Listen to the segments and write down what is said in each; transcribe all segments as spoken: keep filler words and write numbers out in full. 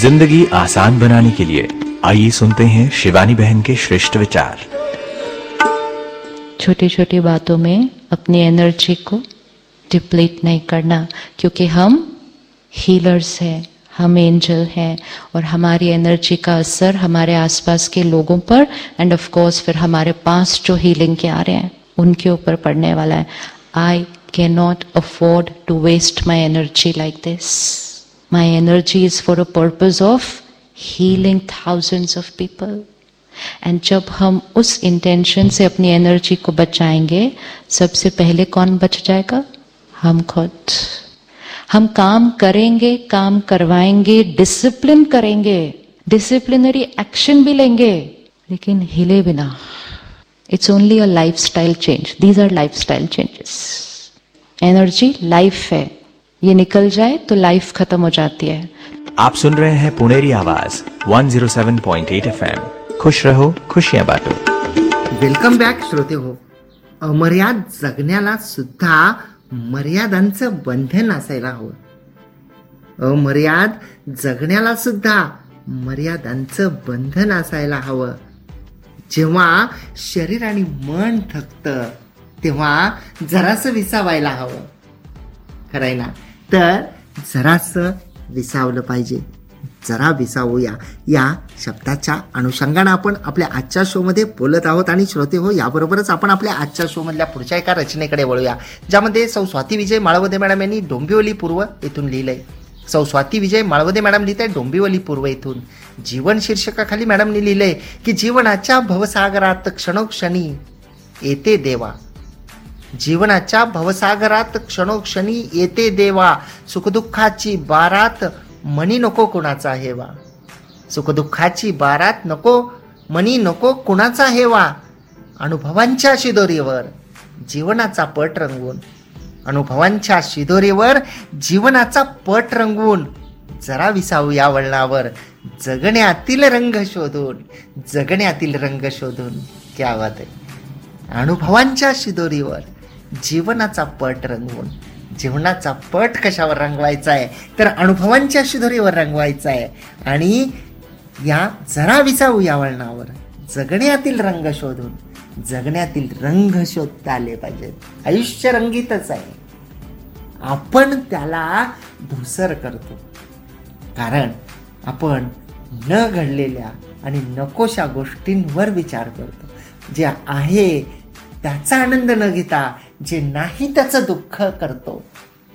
जिंदगी आसान बनाने के लिए आइए सुनते हैं शिवानी बहन के श्रेष्ठ विचार। छोटी छोटी बातों में अपनी एनर्जी को डिप्लीट नहीं करना, क्योंकि हम हीलर्स हैं, हम एंजल हैं और हमारी एनर्जी का असर हमारे आसपास के लोगों पर एंड ऑफ कोर्स फिर हमारे पास जो हीलिंग के आ रहे हैं उनके ऊपर पड़ने वाला है। I can not afford to waste my energy like this. My energy is for a purpose of healing thousands of people. End जब हम उस इंटेंशन से अपनी एनर्जी को बचाएंगे, सबसे पहले कौन बच जाएगा? हम खुद। हम काम करेंगे, काम करवाएंगे, डिसिप्लिन करेंगे, डिसिप्लिनरी एक्शन भी लेंगे, लेकिन हिले बिना। It's only a lifestyle change. These R lifestyle changes. Energy life है, ये निकल जाए तो लाइफ खत्म हो जाती है। आप सुन रहे हैं पुणेरी आवाज एक सौ सात पॉइंट आठ एफएम। खुश रहो, खुशियां बांटो। वेलकम बॅक श्रोते हो. अमर्याद जगण्याला सुद्धा मर्यादांचं बंधन असायला हवं. अमर्याद जगण्याला सुद्धा मर्यादांचं बंधन असायला हवं. जेव्हा शरीर आणि मन थकतं तेव्हा जरासं विसावायला हवं. खरंय ना? तर जरासं विसावलं पाहिजे. जरा विसावूया या शब्दाच्या अनुषंगानं आपण आपल्या आजच्या शो मध्ये बोलत आहोत. आणि श्रोते हो, याबरोबरच आपण आपल्या आजच्या शो मधल्या पुढच्या एका रचनेकडे वळूया, ज्यामध्ये सौ स्वाती विजय माळवदे मॅडम यांनी डोंबिवली पूर्व येथून लिहिलंय. सौ स्वाती विजय माळवदे मॅडम लिहित आहे डोंबिवली पूर्व येथून. जीवन शीर्षकाखाली मॅडमनी लिहिलंय की जीवनाच्या भवसागरात क्षणोक्षणी येते देवा. जीवनाच्या भवसागरात क्षणोक्षणी येते देवा. सुखदुःखाची बारात मनी नको कुणाचा हेवा. सुखदुःखाची बारात नको मनी नको कुणाचा हेवा. अनुभवांच्या शिदोरीवर जीवनाचा पट रंगवून, अनुभवांच्या शिदोरीवर जीवनाचा पट रंगवून जरा विसावू या वळणावर. जगण्यातील रंग शोधून, जगण्यातील रंग शोधून. क्या बात आहे. अनुभवांच्या शिदोरीवर जीवनाचा पट रंगवून. जीवनाचा पट कशावर रंगवायचा आहे? तर अनुभवांच्या शिदोरीवर रंगवायचा आहे. आणि या जरा विसावू या वळणावर जगण्यातील रंग शोधून, जगण्यातील रंग शोधता आले पाहिजेत. आयुष्य रंगीतच आहे, आपण त्याला धूसर करतो कारण आपण न घडलेल्या आणि नकोशा गोष्टींवर विचार करतो. जे आहे त्याचा आनंद न घेता जे नाही त्याचं दुःख करतो.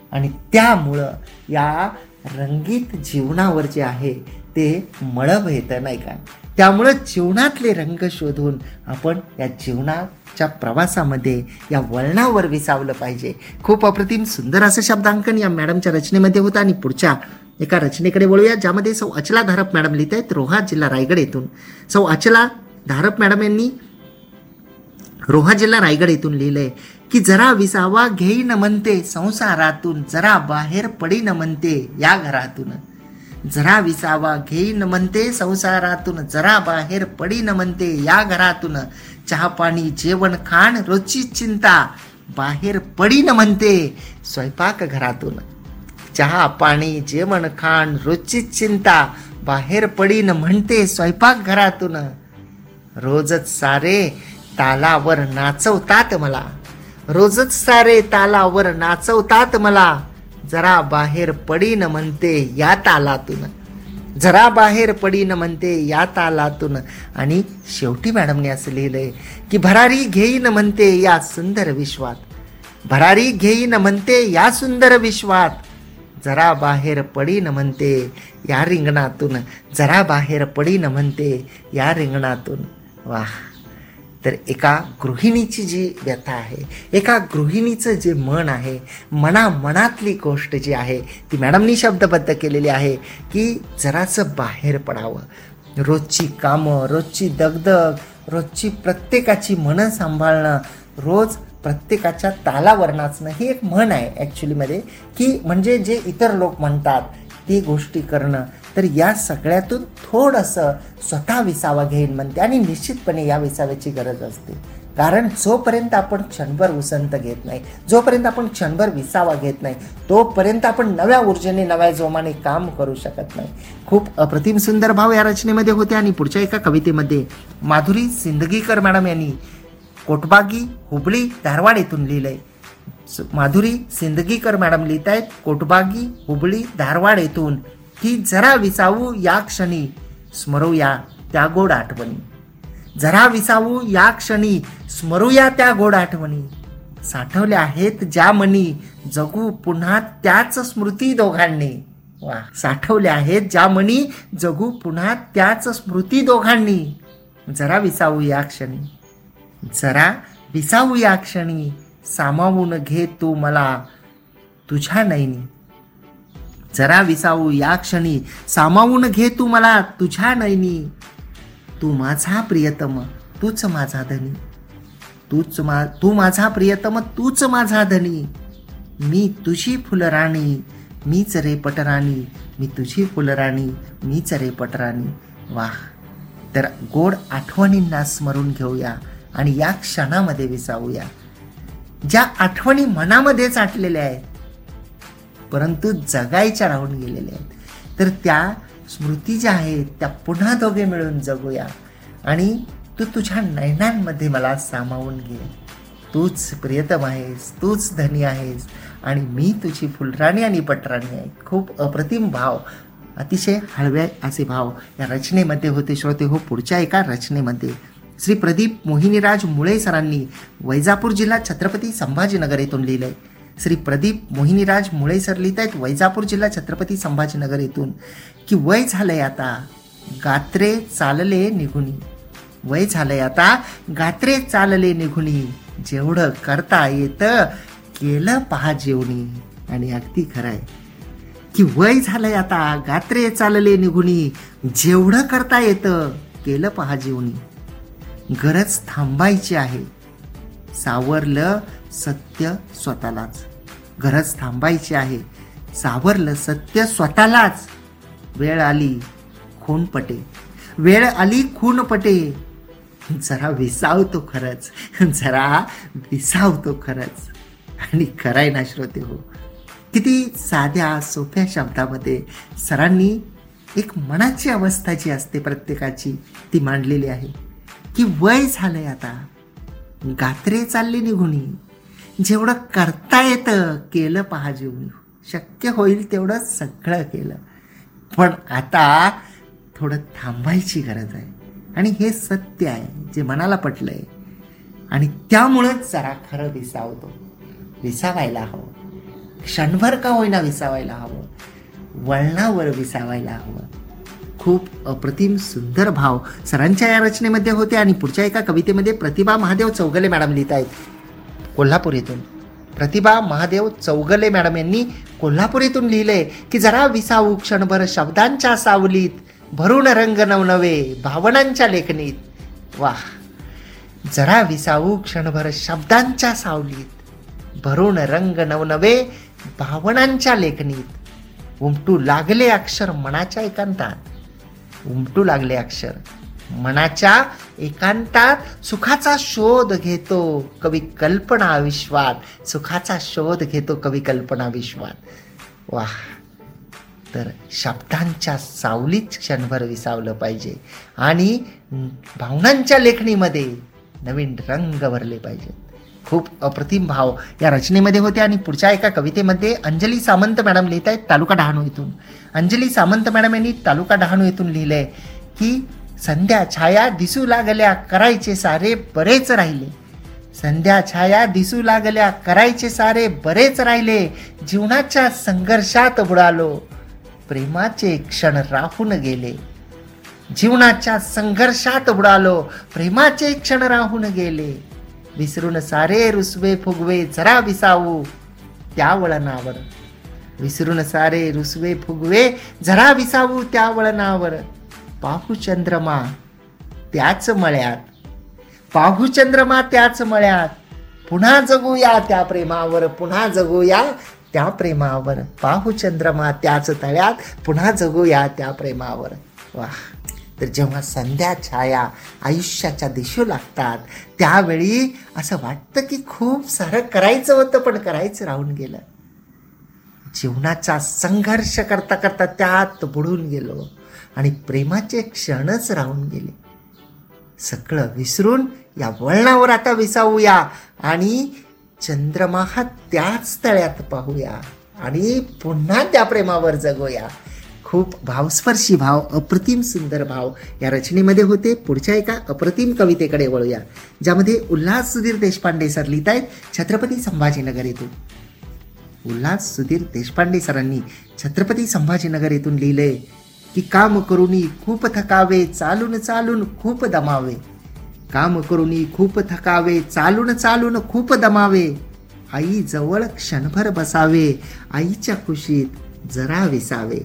आणि त्यामुळं या रंगीत जीवनावर जे आहे ते मळभ येतं, नाही का? त्यामुळं जीवनातले रंग शोधून आपण या जीवनाच्या प्रवासामध्ये या वळणावर विसावलं पाहिजे. खूप अप्रतिम सुंदर असं शब्दांकन या मॅडमच्या रचनेमध्ये होतं. आणि पुढच्या एका रचनेकडे वळूया, ज्यामध्ये सौ अचला धारप मॅडम लिहित आहेत रोहा जिल्हा रायगड येथून. सौ अचला धारप मॅडम यांनी रोहा जिल्हा रायगड येथून लिहिलंय की जरा विसावा घेईन म्हणते संसारातून, जरा बाहेर पडीन म्हणते या घरातून. जरा विसावा घेईन म्हणते संसारातून, जरा बाहेर पडीन म्हणते या घरातून. चहा पाणी जेवण खाण रोजची चिंता, बाहेर पडीन म्हणते स्वयंपाक घरातून. चहा पाणी जेवण खाण रोजची चिंता, बाहेर पडीन म्हणते स्वयंपाक घरातून. रोजच सारे तालावर नाचवतात मला, रोजच सारे तालावर नाचवतात मला. जरा बाहेर पडीन म्हणते या तालातून, जरा बाहेर पडीन म्हणते या तालातून. आणि शेवटी मॅडमने असं लिहिलंय की भरारी घेईन म्हणते या सुंदर विश्वात, भरारी घेईन म्हणते या सुंदर विश्वात. जरा बाहेर पडीन म्हणते या रिंगणातून, जरा बाहेर पडीन म्हणते या रिंगणातून. वाह. तर एका गृहिणीची जी व्यथा आहे, एका गृहिणीचं जे मन आहे, मना मनातली गोष्ट जी आहे ती मॅडमनी शब्दबद्ध केलेली आहे की जरासं बाहेर पडावं. रोजची कामं, रोजची दगदग, रोजची प्रत्येकाची मनं सांभाळणं, रोज प्रत्येकाच्या तालावर नाचणं ही एक म्हण आहे ॲक्च्युलीमध्ये, की म्हणजे जे इतर लोक म्हणतात ती गोष्टी करणं. तर या सगळ्यातून थोडंसं स्वतः विसावा घेईन म्हणते. आणि निश्चितपणे या विसाव्याची गरज असते. कारण जोपर्यंत आपण क्षणभर उसंत घेत नाही, जोपर्यंत आपण क्षणभर विसावा घेत नाही, तोपर्यंत आपण नव्या ऊर्जेने नव्या जोमाने काम करू शकत नाही. खूप अप्रतिम सुंदर भाव या रचनेमध्ये होते. आणि पुढच्या एका कवितेमध्ये माधुरी सिंदगीकर मॅडम यांनी कोटबागी हुबळी धारवाड येथून लिहिलंय. माधुरी सिंदगीकर मॅडम लिहित आहेत कोटबागी हुबळी धारवाड येथून की जरा विसावू या क्षणी स्मरूया त्या गोड आठवणी. जरा विसावू या क्षणी स्मरूया त्या गोड आठवणी. साठवल्या आहेत ज्या मनी जगू पुन्हा त्याच स्मृती दोघांनी. वा. साठवल्या आहेत ज्या मनी जगू पुन्हा त्याच स्मृती दोघांनी. जरा विसावू या क्षणी, जरा विसावू या क्षणी सामावून घे तू मला तुझ्या नयनी. जरा विसावू या क्षणी सामावून घे तू मला तुझ्या नयनी. तू माझा प्रियतम तूच माझा धनी. तूच मा तू माझा प्रियतम तूच माझा धनी. मी तुझी फुलराणी मीच रे पटराणी. मी तुझी फुलराणी मीच रे पटराणी. वाह. तर गोड आठवणींना स्मरून घेऊया आणि या क्षणामध्ये विसावूया. ज्या आठवणी मनामध्ये साठलेल्या आहेत परंतु जगायच्या राहून गेलेल्या आहेत, तर त्या स्मृती ज्या आहेत त्या पुन्हा दोघे मिळून जगूया. आणि तू तुझ्या नयनांमध्ये मला सामावून घे. तूच प्रियतम आहेस, तूच धनी आहेस आणि मी तुझी फुलराणी आणि पटराणी आहे. खूप अप्रतिम भाव, अतिशय हळवे असे भाव या रचनेमध्ये होते. श्रोते हो, पुढच्या एका रचनेमध्ये श्री प्रदीप मोहिनीराज मुळे सरांनी वैजापूर जिल्हा छत्रपती संभाजीनगर येथून लिहिलंय. श्री प्रदीप मोहिनीराज मुळे सर लिहित आहेत वैजापूर जिल्हा छत्रपती संभाजीनगर येथून की वय झालंय आता गात्रे चालले निघुनी. वय झालंय आता गात्रे चालले निघुनी. जेवढं करता येतं केलं पहा जेवणी. आणि अगदी खरं आहे की वय झालंय आता गात्रे चालले निघुनी. जेवढं करता येतं केलं पहा जेवणी. गरज थांबायची आहे सावरलं सत्य स्वतःलाच. गरज थांबायची आहे सावरलं सत्य स्वतःलाच. वेळ आली खून पटे, वेळ आली खून पटे. जरा विसावतो खरंच, जरा विसावतो खरंच. आणि खरंय ना श्रोते हो, किती साध्या सोप्या शब्दामध्ये सरांनी एक मनाची अवस्था जी असते प्रत्येकाची ती मांडलेली आहे की वय झालंय आता गात्रे चालले निघुनी. जेवढं करता येतं केलं पहा जेवणी. शक्य होईल तेवढं सगळं केलं, पण आता थोडं थांबायची गरज आहे. आणि हे सत्य आहे जे मनाला पटलंय आणि त्यामुळेच जरा खरं विसावतो. विसावायला हवं, क्षणभर का होईना विसावायला हवं, वळणावर विसावायला हवं. खूप अप्रतिम सुंदर भाव सरांच्या या रचनेमध्ये होते. आणि पुढच्या एका कवितेमध्ये प्रतिभा महादेव चौगले मॅडम लिहित आहेत कोल्हापूर येथून. प्रतिभा महादेव चौगले मॅडम यांनी कोल्हापूर येथून लिहिलंय की जरा विसावू क्षणभर शब्दांच्या सावलीत, भरून रंग नवनवे भावनांच्या लेखणीत. वाह. जरा विसावू क्षणभर शब्दांच्या सावलीत, भरून रंग नवनवे भावनांच्या लेखणीत. उमटू लागले अक्षर मनाच्या एकांतात, उमटू लागले अक्षर मनाच्या एकांतात. सुखाचा शोध घेतो कवी कल्पना विश्वात, सुखाचा शोध घेतो कवी कल्पना विश्वात. वाह. तर शब्दांच्या सावलीत क्षणभर विसावलं पाहिजे आणि भावनांच्या लेखणीमध्ये नवीन रंग भरले पाहिजे. खूप अप्रतिम भाव या रचनेमध्ये होते. आणि पुढच्या एका कवितेमध्ये अंजली सामंत मॅडम लिहित आहेत तालुका डहाणू येथून. अंजली सामंत मॅडम यांनी तालुका डहाणू येथून लिहिलंय की संध्या छाया दिसू लागल्या करायचे सारे बरेच राहिले. संध्या छाया दिसू लागल्या करायचे सारे बरेच राहिले. जीवनाच्या संघर्षात बुडालो प्रेमाचे क्षण राहून गेले. जीवनाच्या संघर्षात बुडालो प्रेमाचे क्षण राहून गेले. विसरून सारे रुसवे फुगवे जरा विसावू त्या वळणावर. विसरून सारे रुसवे फुगवे जरा विसावू त्या वळणावर. पाहू चंद्रमा त्याच मळ्यात, पाहू चंद्रमा त्याच मळ्यात. पुन्हा जगूया त्या प्रेमावर, पुन्हा जगूया त्या प्रेमावर. पाहू चंद्रमा त्याच तळ्यात, पुन्हा जगूया त्या प्रेमावर. वाह. तर जेव्हा संध्या छाया आयुष्याच्या दिशू लागतात त्यावेळी असं वाटतं की खूप सारं करायचं होतं पण करायचं राहून गेलं. जीवनाचा संघर्ष करता करता त्यात बुडून गेलो आणि प्रेमाचे क्षणच राहून गेले. सगळं विसरून या वळणावर आता विसावूया आणि चंद्रमा हा त्याच तळ्यात पाहूया आणि पुन्हा त्या प्रेमावर जगूया. खूप भावस्पर्शी भाव, अप्रतिम सुंदर भाव या रचनेमध्ये होते. पुढच्या एका अप्रतिम कवितेकडे वळूया, ज्यामध्ये उल्हास सुधीर देशपांडे सर लिहित आहेत छत्रपती संभाजीनगर येथून. उल्हास सुधीर देशपांडे सरांनी छत्रपती संभाजीनगर येथून लिहिलंय की काम करूनी खूप थकावे, चालून चालून खूप दमावे. काम करूनी खूप थकावे, चालून चालून खूप दमावे. आई जवळ क्षणभर बसावे, आईच्या कुशीत जरा विसावे.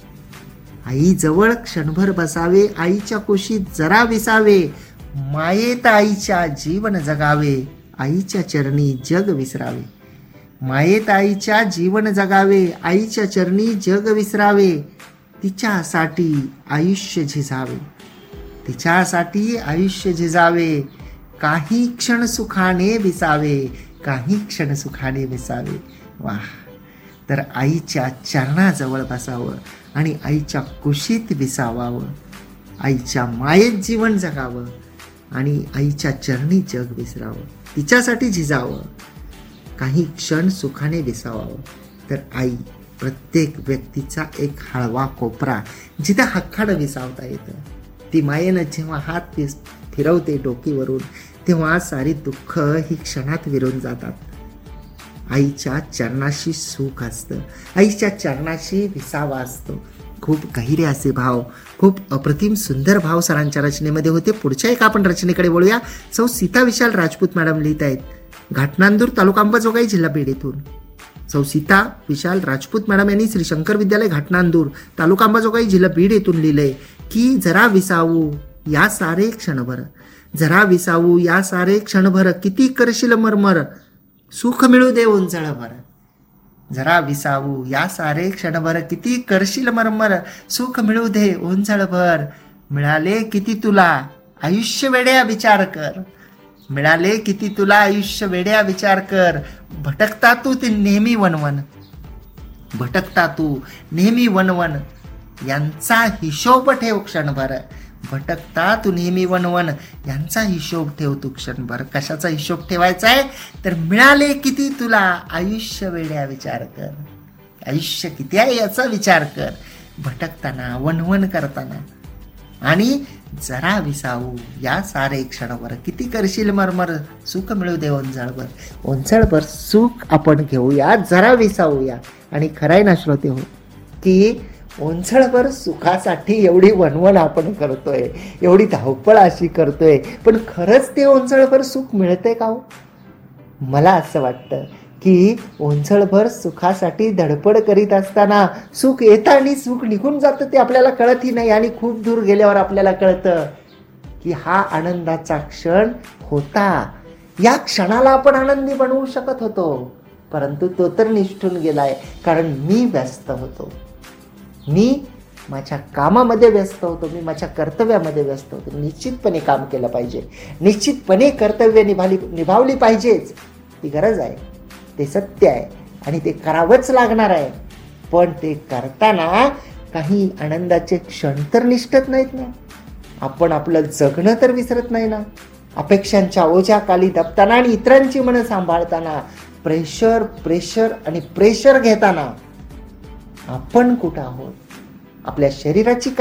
आई जवळ क्षणभर बसावे, आईच्या कुशीत जरा विसावे. मायेत आईच्या जीवन जगावे, आईच्या चरणी जग विसरावे. मायेत आईच्या जीवन जगावे, आईच्या चरणी जग विसरावे. तिच्यासाठी आयुष्य झिजावे, तिच्यासाठी आयुष्य झिजावे. काही क्षण सुखाने विसावे, काही क्षण सुखाने विसावे. वाह! तर आईच्या चरणाजवळ बसावं आणि आईच्या कुशीत विसावावं. आईच्या मायेत जीवन जगावं आणि आईच्या चरणी जग विसरावं. तिच्यासाठी झिजावं, काही क्षण सुखाने विसावावं. तर आई प्रत्येक व्यक्तीचा एक हळवा कोपरा जिथे हक्कानं विसावता येतं. ती मायेनं जेव्हा हात फिरवते डोकीवरून तेव्हा सारी दुःख ही क्षणात विरून जातात. आईच्या चरणाशी सुख असतं, आईच्या चरणाशी विसावा असतो. खूप गहिरे असे भाव, खूप अप्रतिम सुंदर भाव सरांच्या रचनेमध्ये होते. पुढच्या एका आपण रचनेकडे वळूया. सौ सीता विशाल राजपूत मॅडम लिहित आहेत घाटनांदूर तालुका अंबाजोगाई जिल्हा बीड येथून. सौ सीता विशाल राजपूत मॅडम यांनी श्री शंकर विद्यालय घाटनांदूर तालुका अंबाजोगाई जिल्हा बीड येथून लिहिलंय की जरा विसावू या सारे क्षणभर, जरा विसावू या सारे क्षणभर. किती करशील मरमर, सुख मिळू दे ओंजळभर. जरा विसावू या सारे क्षणभर, किती करशील मरमर, सुख मिळू दे ओंजळभर. मिळाले किती तुला आयुष्य वेड्या विचार कर, मिळाले किती तुला आयुष्य वेड्या विचार कर. भटकता तू ते नेहमी वनवन, भटकता तू नेहमी वनवन. यांचा हिशोब ठेव क्षणभर, भटकता तू नेहमी वनवन. यांचा हिशोब ठेव तू क्षणभर. कशाचा हिशोब ठेवायचा आहे तर मिळाले किती तुला आयुष्य वेड्या विचार कर. आयुष्य किती आहे याचा विचार कर, भटकताना वनवन करताना. आणि जरा विसावू या सारे क्षणभर, किती करशील मरमर, सुख मिळू दे ओंजळभर. ओंजळभर सुख आपण घेऊया, जरा विसावूया. आणि खरंय ना श्रोते हो की ओंजळभर सुखासाठी एवढी वणवण आपण करतोय, एवढी धावपळ अशी करतोय, पण खरंच ते ओंजळभर सुख मिळतंय का हो? मला असं वाटतं की ओंजळभर सुखासाठी धडपड करीत असताना सुख येतं आणि सुख निघून जातं, ते आपल्याला कळतही नाही. आणि खूप दूर गेल्यावर आपल्याला कळतं की हा आनंदाचा क्षण होता, या क्षणाला आपण आनंदी बनवू शकत होतो, परंतु तो तर निष्ठून गेलाय. कारण मी व्यस्त होतो, मी माझ्या कामामध्ये व्यस्त होतो, मी माझ्या कर्तव्यामध्ये व्यस्त होतो. निश्चितपणे काम केलं पाहिजे, निश्चितपणे कर्तव्य निभावली निभावली पाहिजेच, ती गरज आहे, ते सत्य आहे आणि ते करावंच लागणार आहे. पण ते करताना काही आनंदाचे क्षण तर निष्ठत नाहीत ना. आपण आपलं जगणं तर विसरत नाही ना. अपेक्षांच्या ओझ्याखाली दबताना आणि इतरांची मनं सांभाळताना, प्रेशर प्रेशर आणि प्रेशर घेताना आपण कुठं आहोत? आपल्या शरीराची